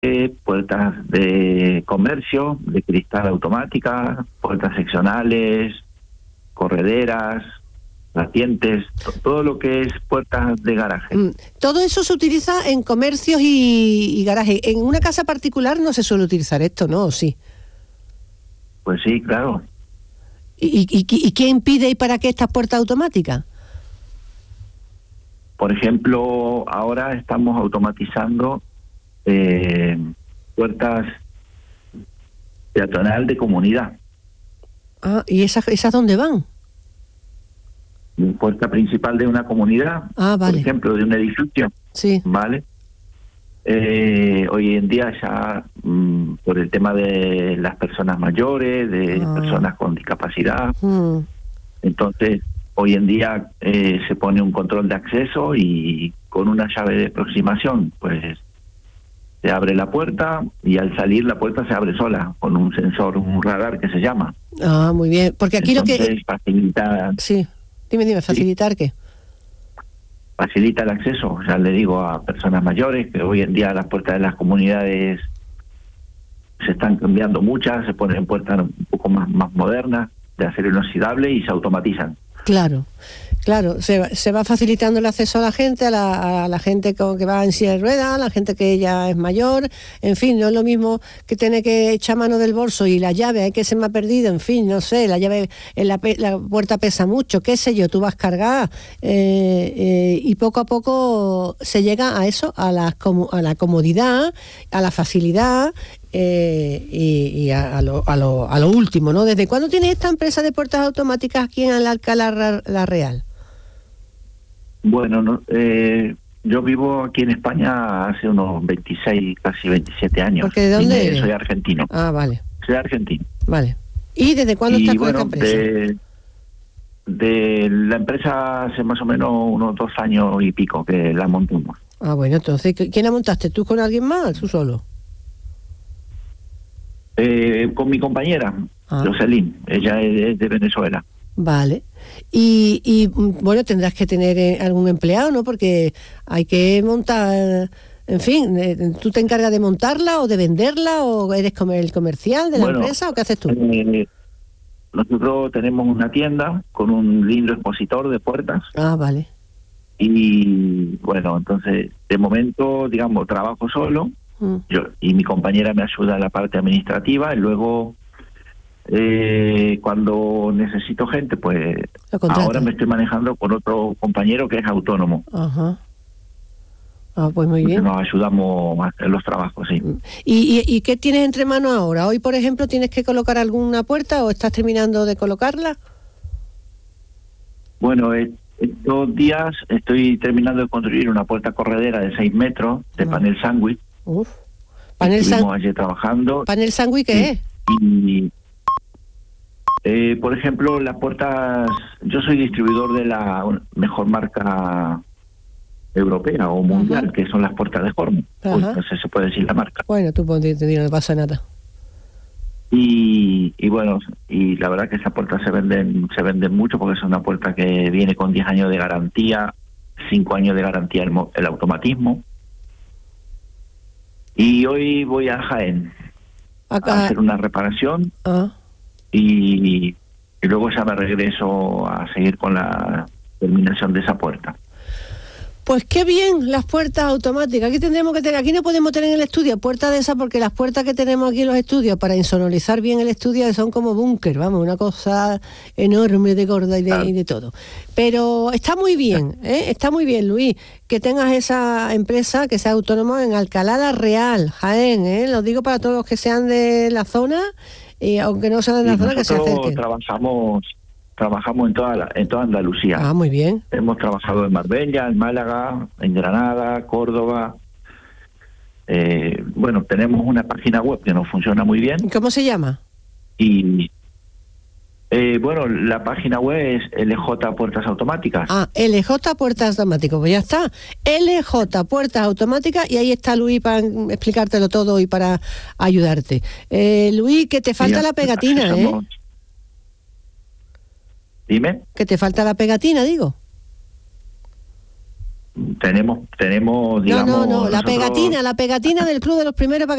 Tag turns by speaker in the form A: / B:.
A: puertas de comercio, de cristal automática, puertas seccionales, correderas, batientes, todo lo que es puertas de garaje.
B: Todo eso se utiliza en comercios y garajes. En una casa particular no se suele utilizar esto, ¿no? ¿O sí?
A: Pues sí, claro.
B: ¿Y qué impide y para qué estas puertas automáticas?
A: Por ejemplo, ahora estamos automatizando puertas peatonal de comunidad.
B: Ah, ¿y esas dónde van?
A: Puerta principal de una comunidad,
B: vale.
A: Por ejemplo, de un edificio.
B: Sí.
A: ¿Vale? Hoy en día ya por el tema de las personas mayores, de personas con discapacidad, entonces hoy en día se pone un control de acceso y con una llave de aproximación pues se abre la puerta y al salir la puerta se abre sola con un sensor, un radar que se llama.
B: Muy bien, porque aquí
A: entonces,
B: lo que...
A: facilita...
B: Sí, dime, ¿facilitar qué?
A: Facilita el acceso, ya le digo, a personas mayores, que hoy en día las puertas de las comunidades se están cambiando muchas, se ponen puertas un poco más modernas, de acero inoxidable y se automatizan.
B: Claro, se va facilitando el acceso a la gente, a la gente que va en silla de ruedas, a la gente que ya es mayor, en fin, no es lo mismo que tener que echar mano del bolso y la llave, que se me ha perdido, en fin, no sé, la llave, la puerta pesa mucho, qué sé yo, tú vas cargada y poco a poco se llega a eso, a la comodidad, a la facilidad y a lo último, ¿no? ¿Desde cuándo tienes esta empresa de puertas automáticas aquí en Alcalá la Real?
A: Bueno, yo vivo aquí en España hace unos 26, casi 27 años.
B: ¿Porque de dónde eres?
A: Soy argentino.
B: Vale.
A: Soy argentino.
B: Vale. ¿Y desde cuándo estás con esta empresa?
A: De la empresa hace más o menos unos 2 años y pico que la montamos.
B: Bueno, entonces, ¿quién la montaste? ¿Tú con alguien más? ¿Tú solo?
A: Con mi compañera, Jocelyn, ella es de Venezuela.
B: Vale. Y bueno, tendrás que tener algún empleado, ¿no? Porque hay que montar, en fin, ¿tú te encargas de montarla o de venderla o eres el comercial de la empresa o qué haces tú?
A: Nosotros tenemos una tienda con un lindo expositor de puertas.
B: Vale.
A: Y bueno, entonces, de momento, digamos, trabajo solo. Yo y mi compañera me ayuda en la parte administrativa y luego cuando necesito gente pues ahora me estoy manejando con otro compañero que es autónomo.
B: Pues muy bien.
A: Nos ayudamos a hacer los trabajos, sí.
B: ¿Y qué tienes entre manos ahora? Hoy, por ejemplo, ¿tienes que colocar alguna puerta o estás terminando de colocarla?
A: Bueno, estos días estoy terminando de construir una puerta corredera de 6 metros de panel sándwich. Estuvimos ayer trabajando.
B: ¿Panel sándwich qué es?
A: Y por ejemplo, las puertas, yo soy distribuidor de la mejor marca europea o mundial, que son las puertas de Hormel. No sé si se puede decir la marca.
B: Bueno, tú te digo, no pasa nada.
A: Y bueno, y la verdad que esas puertas se venden mucho porque es una puerta que viene con 10 años de garantía, 5 años de garantía el automatismo. Y hoy voy a Jaén a hacer una reparación y luego ya me regreso a seguir con la terminación de esa puerta.
B: Pues qué bien, las puertas automáticas. Aquí tendremos que tener, aquí no podemos tener en el estudio puertas de esas porque las puertas que tenemos aquí en los estudios para insonorizar bien el estudio son como búnker, vamos, una cosa enorme de gorda y de todo. Pero está muy bien, está muy bien, Luis, que tengas esa empresa que sea autónoma en Alcalá la Real, Jaén, lo digo para todos los que sean de la zona y aunque no sean de la zona que se acerquen.
A: Trabajamos en toda Andalucía.
B: Muy bien.
A: Hemos trabajado en Marbella, en Málaga, en Granada, Córdoba. Bueno, tenemos una página web que nos funciona muy bien.
B: ¿Cómo se llama?
A: Y bueno, la página web es LJ Puertas Automáticas.
B: LJ Puertas Automáticas, pues ya está. LJ Puertas Automáticas y ahí está Luis para explicártelo todo y para ayudarte. Luis, que te falta la pegatina,
A: Dime.
B: Que te falta la pegatina, digo.
A: tenemos, digamos...
B: No, la pegatina del Club de los Primeros para